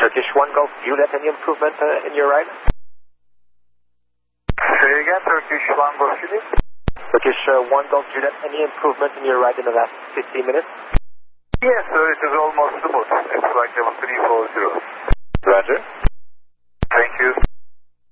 Turkish 1 Golf Juliet, any improvement in your ride? Say again, Turkish 1 Golf Juliet? Turkish 1 Golf Juliet, any improvement in your ride in the last 15 minutes? Yes, sir, it is almost smooth. It's like level 340.